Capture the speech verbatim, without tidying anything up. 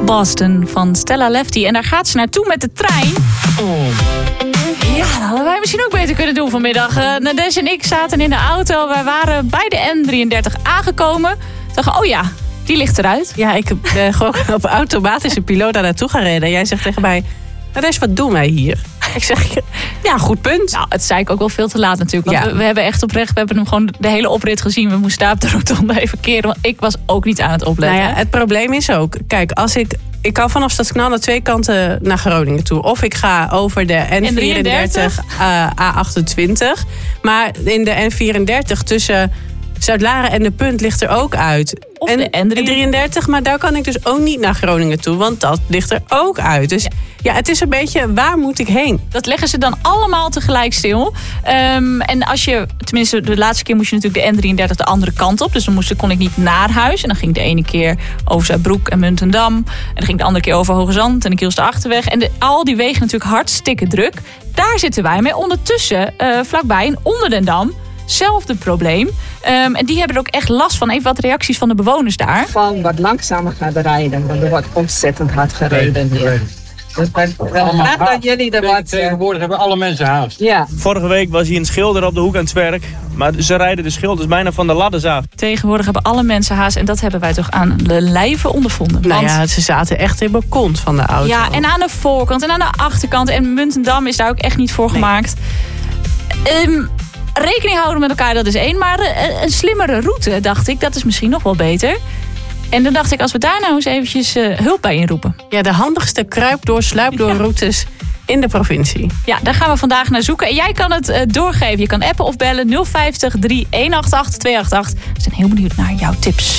Boston van Stella Lefty. En daar gaat ze naartoe met de trein. Ja, dat hadden wij misschien ook beter kunnen doen vanmiddag. Uh, Nadesh en ik zaten in de auto. Wij waren bij de N drieëndertig aangekomen. Dachten, oh ja, die ligt eruit. Ja, ik ben gewoon op automatische piloot daar naartoe gereden. En jij zegt tegen mij, Nadesh, wat doen wij hier? Ik zeg, ja, goed punt. Nou, het zei ik ook wel veel te laat natuurlijk. Want Ja. we, we hebben echt oprecht, we hebben hem gewoon de hele oprit gezien. We moesten daar op de rotonde even keren. Want ik was ook niet aan het opletten. Nou ja, het probleem is ook, kijk, als ik... Ik kan vanaf Stadskanaal naar twee kanten naar Groningen toe. Of ik ga over de N vierendertig uh, A achtentwintig. Maar in de N vierendertig tussen Zuidlaren en de Punt ligt er ook uit. Of en de N drieëndertig, maar daar kan ik dus ook niet naar Groningen toe. Want dat ligt er ook uit. Dus ja, ja het is een beetje, waar moet ik heen? Dat leggen ze dan allemaal tegelijk stil. Um, en als je, tenminste de laatste keer moest je natuurlijk de N drieëndertig de andere kant op. Dus dan moest, kon ik niet naar huis. En dan ging ik de ene keer over Zuidbroek en Muntendam. En dan ging ik de andere keer over Hoogezand en de Kielste Achterweg. En de, al die wegen natuurlijk hartstikke druk. Daar zitten wij mee. Ondertussen, uh, vlakbij in Onderdendam, zelfde probleem. Um, en die hebben er ook echt last van. Even wat reacties van de bewoners daar. Van wat langzamer gaan rijden, want er wordt ontzettend hard gereden hier. Dus ik wil graag dat jullie er wat... Tegenwoordig hebben alle mensen haast. Ja. Vorige week was hier een schilder op de hoek aan het werk. Maar ze rijden de schilders bijna van de ladder af. Tegenwoordig hebben alle mensen haast. En dat hebben wij toch aan de lijve ondervonden. Nou Want, ja, ze zaten echt in mijn kont van de auto. ja, en aan de voorkant en aan de achterkant. En Muntendam is daar ook echt niet voor Nee. gemaakt. Um, rekening houden met elkaar, dat is één. Maar uh, een slimmere route, dacht ik, dat is misschien nog wel beter. En dan dacht ik, als we daar nou eens eventjes uh, hulp bij inroepen. Ja, de handigste kruipdoor, sluipdoor routes in de provincie. Ja, daar gaan we vandaag naar zoeken. En jij kan het uh, doorgeven. Je kan appen of bellen nul vijftig, drie een acht acht, twee acht acht. We zijn heel benieuwd naar jouw tips.